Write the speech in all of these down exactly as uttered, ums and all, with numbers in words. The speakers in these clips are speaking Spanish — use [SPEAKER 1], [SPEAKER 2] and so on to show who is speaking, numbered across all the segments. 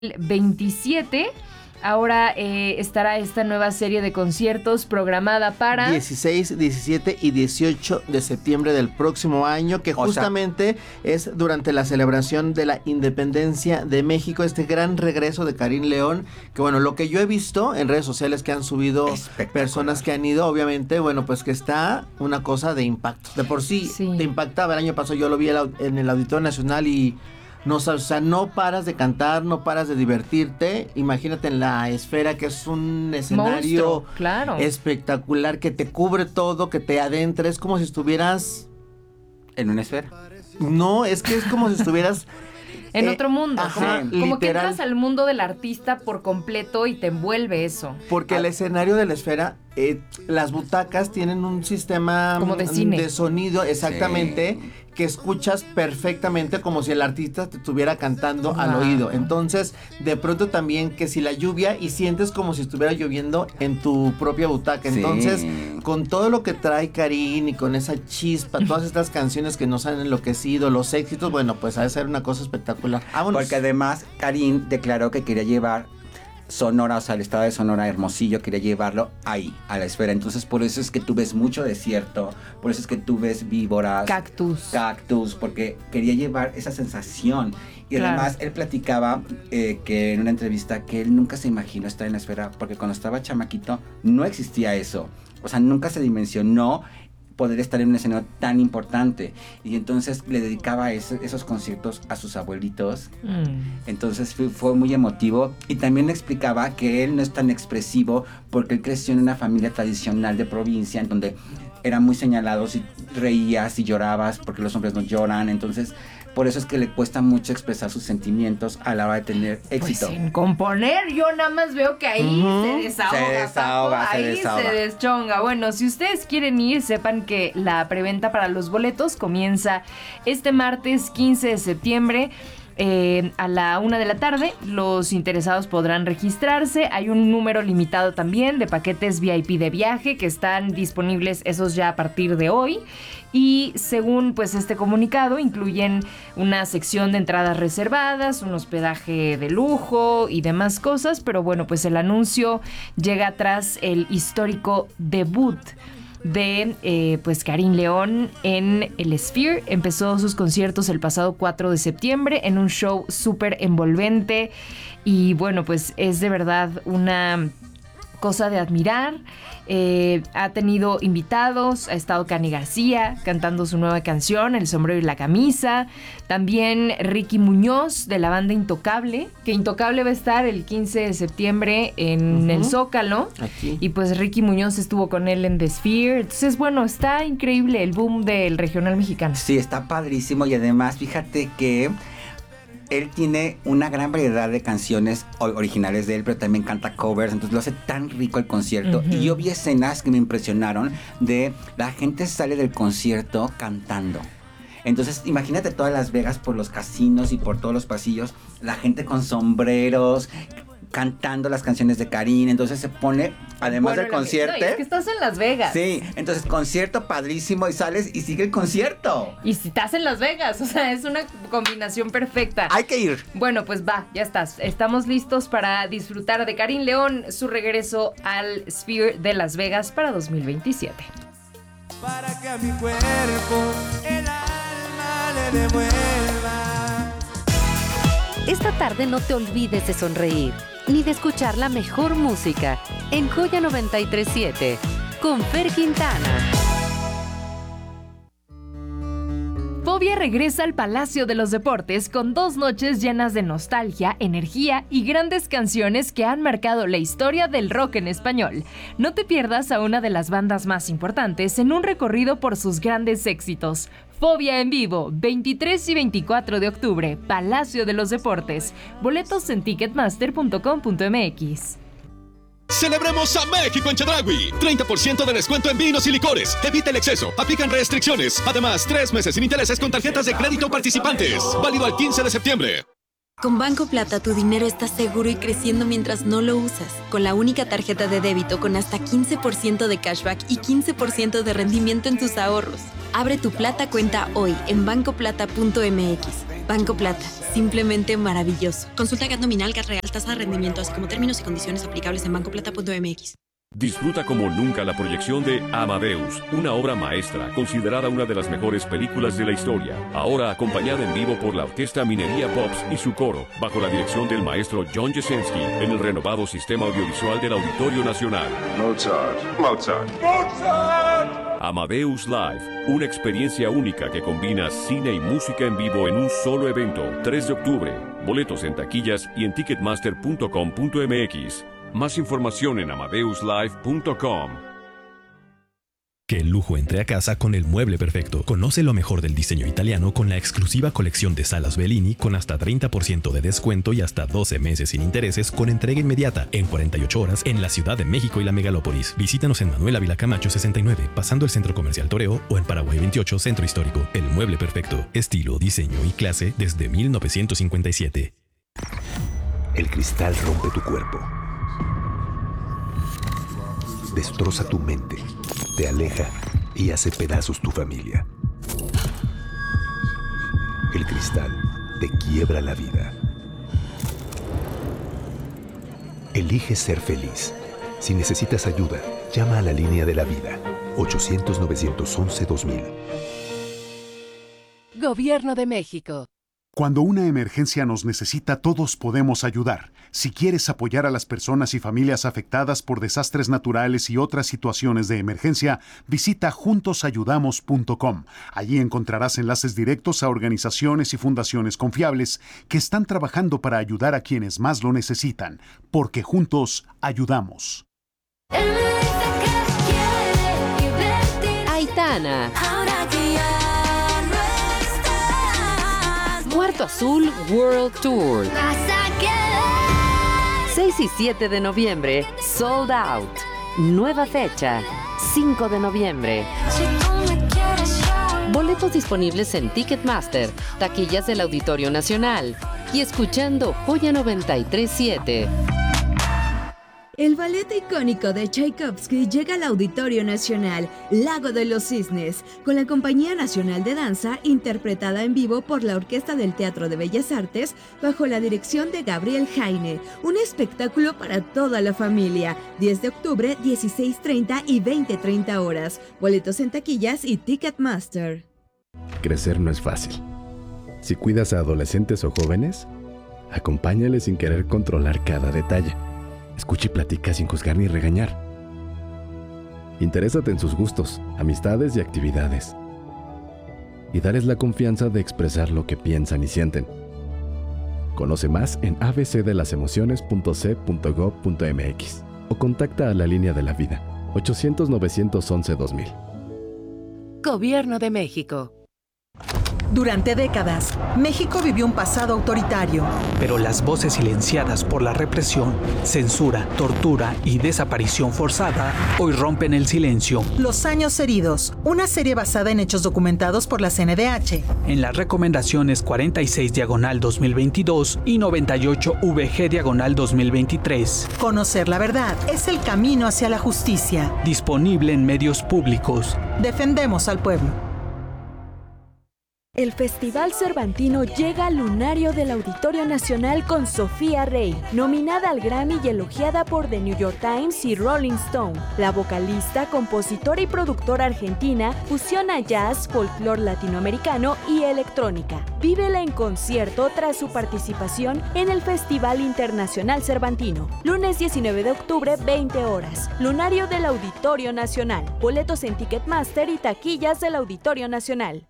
[SPEAKER 1] veintisiete. Ahora eh, estará esta nueva serie de conciertos programada para
[SPEAKER 2] dieciséis, diecisiete y dieciocho de septiembre del próximo año, que justamente o sea, es durante la celebración de la independencia de México, este gran regreso de Karin León, que bueno, lo que yo he visto en redes sociales que han subido personas que han ido, obviamente, bueno, pues que está una cosa de impacto. De por sí, sí. te impactaba. El año pasado yo lo vi en el Auditorio Nacional y no, o sea, no paras de cantar, no paras de divertirte. Imagínate en la Esfera, que es un escenario
[SPEAKER 1] monstruo, claro,
[SPEAKER 2] espectacular, que te cubre todo, que te adentra. Es como si estuvieras
[SPEAKER 3] en una esfera.
[SPEAKER 2] No, es que es como si estuvieras
[SPEAKER 1] en eh, otro mundo.
[SPEAKER 2] Ajá,
[SPEAKER 1] como, como que entras al mundo del artista por completo y te envuelve eso.
[SPEAKER 2] Porque ah. el escenario de la Esfera, eh, las butacas tienen un sistema
[SPEAKER 1] como de cine,
[SPEAKER 2] de sonido, exactamente, sí, que escuchas perfectamente como si el artista te estuviera cantando ah. al oído. Entonces, de pronto también que si la lluvia y sientes como si estuviera lloviendo en tu propia butaca. Entonces, sí, con todo lo que trae Karin y con esa chispa, todas estas canciones que nos han enloquecido, los éxitos, bueno, pues ha de ser una cosa espectacular.
[SPEAKER 3] Vámonos. Porque además Karin declaró que quería llevar Sonora, o sea, el estado de Sonora, Hermosillo, quería llevarlo ahí, a la Esfera. Entonces, por eso es que tú ves mucho desierto, por eso es que tú ves víboras,
[SPEAKER 1] cactus,
[SPEAKER 3] cactus, porque quería llevar esa sensación. Y claro, además, él platicaba eh, que en una entrevista que él nunca se imaginó estar en la Esfera, porque cuando estaba chamaquito no existía eso. O sea, nunca se dimensionó poder estar en un escenario tan importante, y entonces le dedicaba ese, esos conciertos a sus abuelitos. Mm. Entonces fue, fue muy emotivo, y también explicaba que él no es tan expresivo porque él creció en una familia tradicional de provincia en donde eran muy señalados y reías y llorabas porque los hombres no lloran. Entonces por eso es que le cuesta mucho expresar sus sentimientos a la hora de tener éxito.
[SPEAKER 1] Pues en componer, yo nada más veo que ahí uh-huh. se desahoga,
[SPEAKER 3] se desahoga,
[SPEAKER 1] ahí
[SPEAKER 3] se desahoga.
[SPEAKER 1] se deschonga. Bueno, si ustedes quieren ir, sepan que la preventa para los boletos comienza este martes quince de septiembre. Eh, a la una de la tarde, los interesados podrán registrarse. Hay un número limitado también de paquetes V I P de viaje que están disponibles, esos ya a partir de hoy. Y según pues este comunicado, incluyen una sección de entradas reservadas, un hospedaje de lujo y demás cosas. Pero bueno, pues el anuncio llega tras el histórico debut de eh, pues Karin León en el Sphere. Empezó sus conciertos el pasado cuatro de septiembre en un show súper envolvente, y bueno, pues es de verdad una cosa de admirar. Eh, ha tenido invitados, ha estado Cani García cantando su nueva canción, El sombrero y la camisa. También Ricky Muñoz de la banda Intocable, que Intocable va a estar el quince de septiembre en uh-huh. el Zócalo. Aquí. Y pues Ricky Muñoz estuvo con él en The Sphere. Entonces, bueno, está increíble el boom del regional mexicano.
[SPEAKER 3] Sí, está padrísimo, y además fíjate que él tiene una gran variedad de canciones originales de él, pero también canta covers, entonces lo hace tan rico el concierto. Uh-huh. Y yo vi escenas que me impresionaron de la gente sale del concierto cantando. Entonces, imagínate todas Las Vegas por los casinos y por todos los pasillos, la gente con sombreros, cantando las canciones de Karin. Entonces se pone, además bueno, del concierto.
[SPEAKER 1] No, es que estás en Las Vegas.
[SPEAKER 3] Sí, entonces concierto padrísimo, y sales y sigue el concierto.
[SPEAKER 1] Y si estás en Las Vegas, o sea, es una combinación perfecta.
[SPEAKER 3] Hay que ir.
[SPEAKER 1] Bueno, pues va, ya estás. Estamos listos para disfrutar de Karin León, su regreso al Sphere de Las Vegas para dos mil veintisiete.
[SPEAKER 4] Para que a mi cuerpo el alma le devuelva.
[SPEAKER 5] Esta tarde no te olvides de sonreír, ni de escuchar la mejor música en Joya noventa y tres punto siete con Fer Quintana.
[SPEAKER 1] Fobia regresa al Palacio de los Deportes con dos noches llenas de nostalgia, energía y grandes canciones que han marcado la historia del rock en español. No te pierdas a una de las bandas más importantes en un recorrido por sus grandes éxitos. Fobia en vivo, veintitrés y veinticuatro de octubre, Palacio de los Deportes. Boletos en ticketmaster punto com punto m x.
[SPEAKER 6] Celebremos a México en Chedraui. treinta por ciento de descuento en vinos y licores. Evita el exceso. Aplican restricciones. Además, tres meses sin intereses con tarjetas de crédito participantes. Válido al quince de septiembre.
[SPEAKER 7] Con Banco Plata tu dinero está seguro y creciendo mientras no lo usas. Con la única tarjeta de débito con hasta quince por ciento de cashback y quince por ciento de rendimiento en tus ahorros. Abre tu Plata cuenta hoy en banco plata punto m x. Banco Plata, simplemente maravilloso. Consulta G A T nominal, G A T real, tasa de rendimiento, así como términos y condiciones aplicables en banco plata punto m x.
[SPEAKER 8] Disfruta como nunca la proyección de Amadeus, una obra maestra considerada una de las mejores películas de la historia. Ahora acompañada en vivo por la Orquesta Minería Pops y su coro, bajo la dirección del maestro John Jesensky, en el renovado sistema audiovisual del Auditorio Nacional.
[SPEAKER 9] Mozart, Mozart, Mozart.
[SPEAKER 8] Amadeus Live, una experiencia única que combina cine y música en vivo en un solo evento. tres de octubre. Boletos en taquillas y en ticketmaster punto com punto m x. Más información en amadeus live punto com.
[SPEAKER 10] Que el lujo entre a casa con el mueble perfecto. Conoce lo mejor del diseño italiano con la exclusiva colección de salas Bellini con hasta treinta por ciento de descuento y hasta doce meses sin intereses con entrega inmediata en cuarenta y ocho horas en la Ciudad de México y la Megalópolis. Visítanos en Manuel Ávila Camacho sesenta y nueve, pasando el Centro Comercial Toreo, o en Paraguay veintiocho, Centro Histórico. El mueble perfecto. Estilo, diseño y clase desde mil novecientos cincuenta y siete.
[SPEAKER 11] El cristal rompe tu cuerpo. Destroza tu mente, te aleja y hace pedazos tu familia. El cristal te quiebra la vida. Elige ser feliz. Si necesitas ayuda, llama a la línea de la vida. ochocientos, novecientos once, dos mil.
[SPEAKER 5] Gobierno de México.
[SPEAKER 12] Cuando una emergencia nos necesita, todos podemos ayudar. Si quieres apoyar a las personas y familias afectadas por desastres naturales y otras situaciones de emergencia, visita juntos ayudamos punto com. Allí encontrarás enlaces directos a organizaciones y fundaciones confiables que están trabajando para ayudar a quienes más lo necesitan, porque juntos ayudamos.
[SPEAKER 5] Aitana. Cuarto Azul World Tour. seis y siete de noviembre, Sold Out. Nueva fecha, cinco de noviembre. Boletos disponibles en Ticketmaster, taquillas del Auditorio Nacional y escuchando Joya noventa y tres punto siete.
[SPEAKER 13] El ballet icónico de Tchaikovsky llega al Auditorio Nacional, Lago de los Cisnes, con la Compañía Nacional de Danza, interpretada en vivo por la Orquesta del Teatro de Bellas Artes, bajo la dirección de Gabriel Jaine. Un espectáculo para toda la familia. diez de octubre, dieciséis treinta y veinte treinta horas. Boletos en taquillas y Ticketmaster.
[SPEAKER 14] Crecer no es fácil. Si cuidas a adolescentes o jóvenes, acompáñales sin querer controlar cada detalle. Escucha y platica sin juzgar ni regañar. Interésate en sus gustos, amistades y actividades. Y dales la confianza de expresar lo que piensan y sienten. Conoce más en a b c de las emociones punto c punto gov punto m x o contacta a la línea de la vida ochocientos, novecientos once, dos mil.
[SPEAKER 5] Gobierno de México.
[SPEAKER 15] Durante décadas, México vivió un pasado autoritario.
[SPEAKER 16] Pero las voces silenciadas por la represión, censura, tortura y desaparición forzada hoy rompen el silencio.
[SPEAKER 15] Los años heridos, una serie basada en hechos documentados por la C N D H.
[SPEAKER 16] En las recomendaciones cuarenta y seis diagonal dos mil veintidós y noventa y ocho V G diagonal dos mil veintitrés.
[SPEAKER 15] Conocer la verdad es el camino hacia la justicia.
[SPEAKER 16] Disponible en medios públicos.
[SPEAKER 15] Defendemos al pueblo.
[SPEAKER 17] El Festival Cervantino llega al lunario del Auditorio Nacional con Sofía Rey, nominada al Grammy y elogiada por The New York Times y Rolling Stone. La vocalista, compositora y productora argentina fusiona jazz, folclore latinoamericano y electrónica. Vívela en concierto tras su participación en el Festival Internacional Cervantino. Lunes diecinueve de octubre, veinte horas. Lunario del Auditorio Nacional. Boletos en Ticketmaster y taquillas del Auditorio Nacional.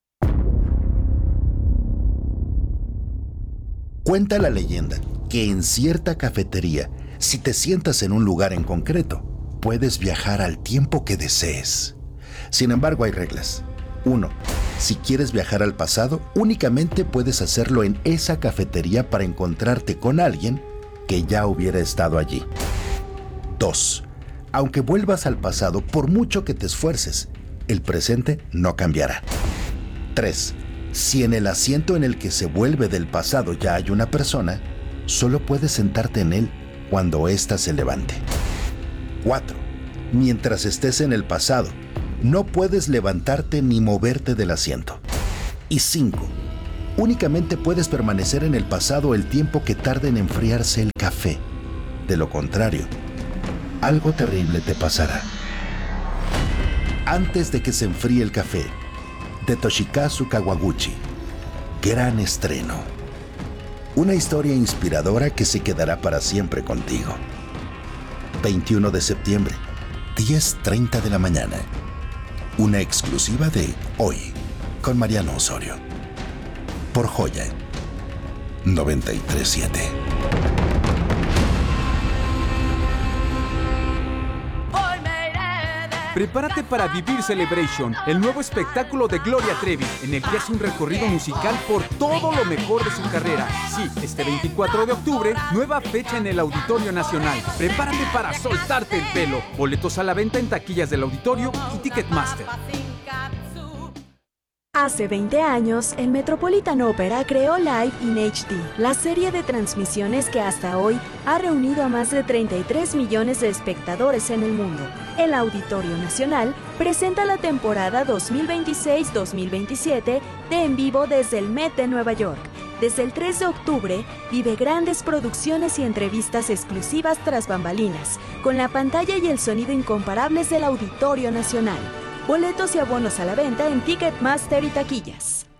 [SPEAKER 18] Cuenta la leyenda que en cierta cafetería, si te sientas en un lugar en concreto, puedes viajar al tiempo que desees. Sin embargo, hay reglas. uno. Si quieres viajar al pasado, únicamente puedes hacerlo en esa cafetería para encontrarte con alguien que ya hubiera estado allí. dos. Aunque vuelvas al pasado, por mucho que te esfuerces, el presente no cambiará. tres. Si en el asiento en el que se vuelve del pasado ya hay una persona, solo puedes sentarte en él cuando ésta se levante. cuatro. Mientras estés en el pasado, No puedes levantarte ni moverte del asiento. Y cinco. Únicamente puedes permanecer en el pasado el tiempo que tarde en enfriarse el café. De lo contrario, algo terrible te pasará. Antes de que se enfríe el café, de Toshikazu Kawaguchi. Gran estreno. Una historia inspiradora que se quedará para siempre contigo. veintiuno de septiembre, diez treinta de la mañana. Una exclusiva de Hoy, con Mariano Osorio. Por Joya noventa y tres punto siete.
[SPEAKER 19] Prepárate para vivir Celebration, el nuevo espectáculo de Gloria Trevi, en el que hace un recorrido musical por todo lo mejor de su carrera. Sí, este veinticuatro de octubre, nueva fecha en el Auditorio Nacional. Prepárate para soltarte el pelo. Boletos a la venta en taquillas del auditorio y Ticketmaster.
[SPEAKER 17] Hace veinte años, el Metropolitan Opera creó Live in H D, la serie de transmisiones que hasta hoy ha reunido a más de treinta y tres millones de espectadores en el mundo. El Auditorio Nacional presenta la temporada dos mil veintiséis dos mil veintisiete de En Vivo desde el Met de Nueva York. Desde el tres de octubre, vive grandes producciones y entrevistas exclusivas tras bambalinas, con la pantalla y el sonido incomparables del Auditorio Nacional. Boletos y abonos a la venta en Ticketmaster y taquillas.